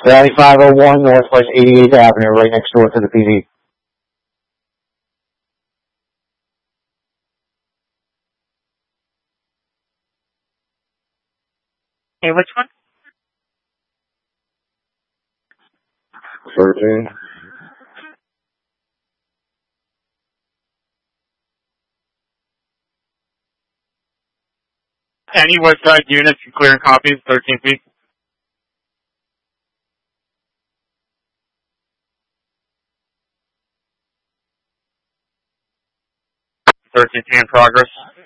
Valley 501, Northwest 88th Avenue, right next door to the PD. Hey, which one? 13. Any Westside units can clear copies, 13 feet. 13 feet in progress.